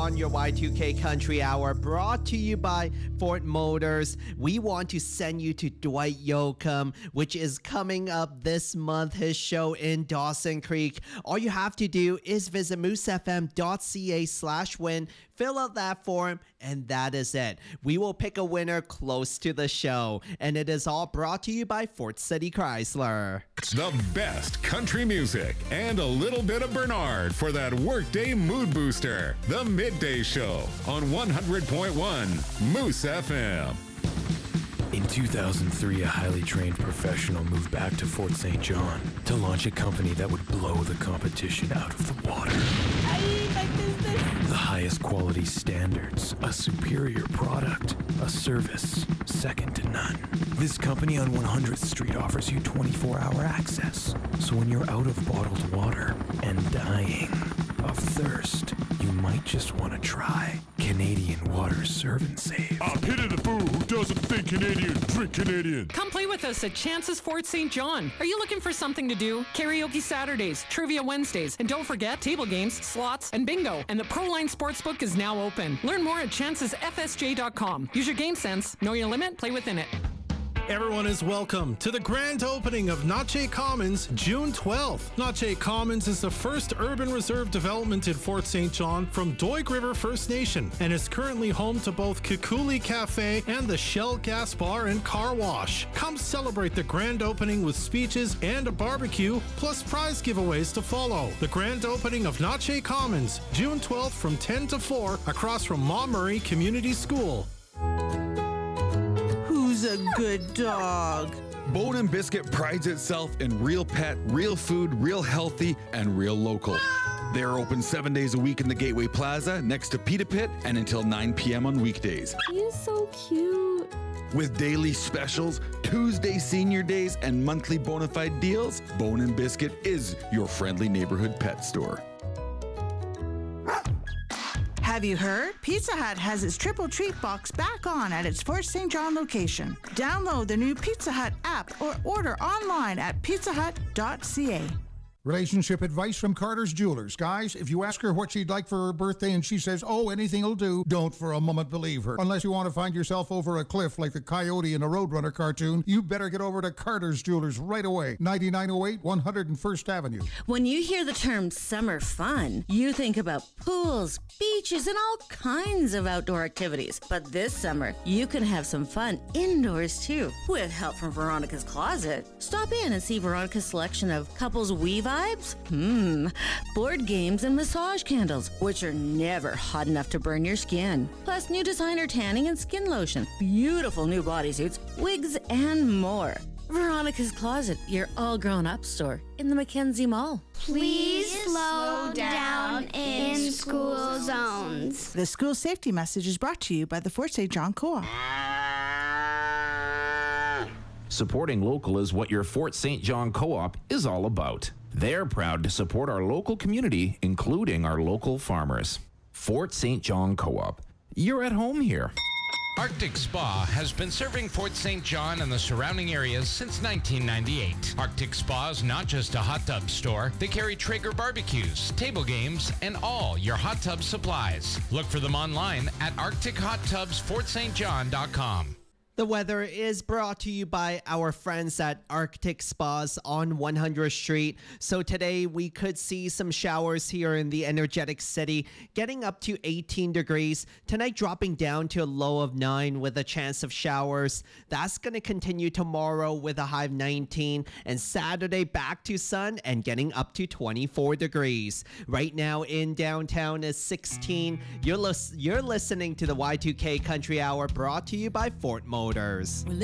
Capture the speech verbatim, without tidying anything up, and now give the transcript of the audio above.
on your Y two K Country Hour, brought to you by Ford Motors. We want to send you to Dwight Yoakam, which is coming up this month, his show in Dawson Creek. All you have to do is visit moosefm.ca slash win, fill out that form, and that is it. We will pick a winner close to the show, and it is all brought to you by Fort City Chrysler. The best country music and a little bit of Bernard for that workday mood booster. The Midday Show on one hundred point one Moose F M. In two thousand three, a highly trained professional moved back to Fort Saint John to launch a company that would blow the competition out of the water. The highest quality standards, a superior product, a service second to none. This company on one hundredth Street offers you twenty-four hour access. So when you're out of bottled water and dying of thirst, you might just want to try Canadian Water Serve and Save. I pity the fool who doesn't think Canadian, drink Canadian. Come play with us at Chance's Fort Saint John. Are you looking for something to do? Karaoke Saturdays, Trivia Wednesdays, and don't forget table games, slots, and bingo. And the Proline Sportsbook is now open. Learn more at chances f s j dot com. Use your game sense. Know your limit. Play within it. Everyone is welcome to the grand opening of Nache Commons June twelfth. Nache Commons is the first urban reserve development in Fort Saint John from Doig River First Nation and is currently home to both Kikuli Cafe and the Shell Gas Bar and Car Wash. Come celebrate the grand opening with speeches and a barbecue, plus prize giveaways to follow. The grand opening of Nache Commons June twelfth from ten to four across from Montmurray Community School. Who's a good dog? Bone and Biscuit prides itself in real pet, real food, real healthy, and real local. They are open seven days a week in the Gateway Plaza next to Pita Pit and until nine p.m. on weekdays. He's so cute. With daily specials, Tuesday senior days, and monthly bona fide deals, Bone and Biscuit is your friendly neighborhood pet store. Have you heard? Pizza Hut has its Triple Treat Box back on at its Fort Saint John location. Download the new Pizza Hut app or order online at pizza hut dot c a. Relationship advice from Carter's Jewelers. Guys, if you ask her what she'd like for her birthday and she says, oh, anything will do, don't for a moment believe her. Unless you want to find yourself over a cliff like the coyote in a Roadrunner cartoon, you better get over to Carter's Jewelers right away. ninety-nine oh eight one hundred first Avenue. When you hear the term summer fun, you think about pools, beaches, and all kinds of outdoor activities. But this summer, you can have some fun indoors too, with help from Veronica's Closet. Stop in and see Veronica's selection of couples weave vibes? Hmm. Board games and massage candles, which are never hot enough to burn your skin. Plus new designer tanning and skin lotion, beautiful new bodysuits, wigs, and more. Veronica's Closet, your all grown up store in the Mackenzie Mall. Please slow down in school zones. The school safety message is brought to you by the Fort Saint John Co-op. Supporting local is what your Fort Saint John Co-op is all about. They're proud to support our local community, including our local farmers. Fort Saint John Co-op. You're at home here. Arctic Spa has been serving Fort Saint John and the surrounding areas since nineteen ninety-eight. Arctic Spa is not just a hot tub store. They carry Traeger barbecues, table games, and all your hot tub supplies. Look for them online at arctic hot tubs fort st john dot com. The weather is brought to you by our friends at Arctic Spas on one hundredth Street. So today we could see some showers here in the energetic city, getting up to eighteen degrees. Tonight dropping down to a low of nine with a chance of showers. That's going to continue tomorrow with a high of nineteen. And Saturday back to sun and getting up to twenty-four degrees. Right now in downtown is sixteen. You're, lis- you're listening to the Y two K Country Hour brought to you by Fort Motors.